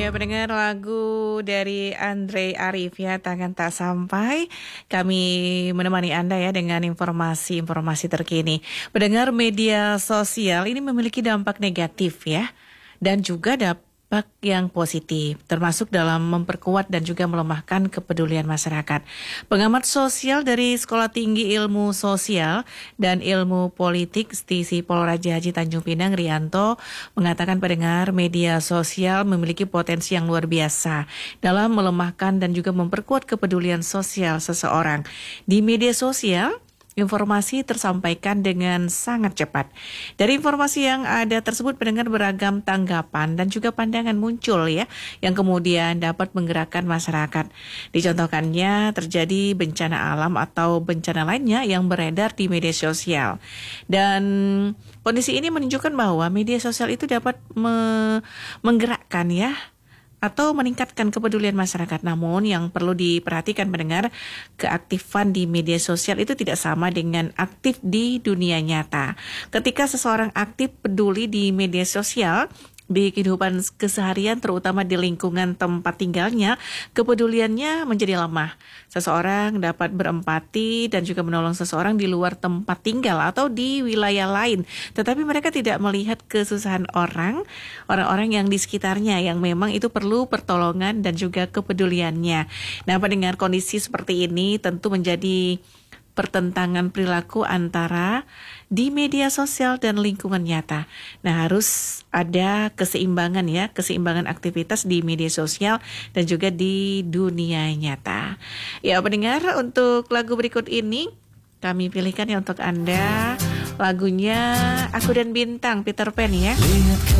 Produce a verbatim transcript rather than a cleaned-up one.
Ya, pendengar lagu dari Andre Arif ya, Tangan Tak Sampai. Kami menemani Anda ya dengan informasi-informasi terkini. Pendengar, media sosial ini memiliki dampak negatif ya, dan juga dampak yang positif, termasuk dalam memperkuat dan juga melemahkan kepedulian masyarakat. Pengamat sosial dari Sekolah Tinggi Ilmu Sosial dan Ilmu Politik Stisi Polraja Haji Tanjung Pinang, Rianto, mengatakan pendengar, media sosial memiliki potensi yang luar biasa dalam melemahkan dan juga memperkuat kepedulian sosial seseorang. Di media sosial, informasi tersampaikan dengan sangat cepat. Dari informasi yang ada tersebut, pendengar, beragam tanggapan dan juga pandangan muncul ya, yang kemudian dapat menggerakkan masyarakat. Dicontohkannya terjadi bencana alam atau bencana lainnya yang beredar di media sosial. Dan kondisi ini menunjukkan bahwa media sosial itu dapat me- menggerakkan ya, atau meningkatkan kepedulian masyarakat. Namun yang perlu diperhatikan pendengar, keaktifan di media sosial itu tidak sama dengan aktif di dunia nyata. Ketika seseorang aktif peduli di media sosial, di kehidupan keseharian terutama di lingkungan tempat tinggalnya, kepeduliannya menjadi lemah. Seseorang dapat berempati dan juga menolong seseorang di luar tempat tinggal atau di wilayah lain, tetapi mereka tidak melihat kesusahan orang, orang-orang yang di sekitarnya yang memang itu perlu pertolongan dan juga kepeduliannya. Nah, pendengar, kondisi seperti ini tentu menjadi pertentangan perilaku antara di media sosial dan lingkungan nyata. Nah, harus ada keseimbangan ya, keseimbangan aktivitas di media sosial dan juga di dunia nyata. Ya, pendengar, untuk lagu berikut ini kami pilihkan ya untuk Anda, lagunya Aku dan Bintang, Peter Pan ya.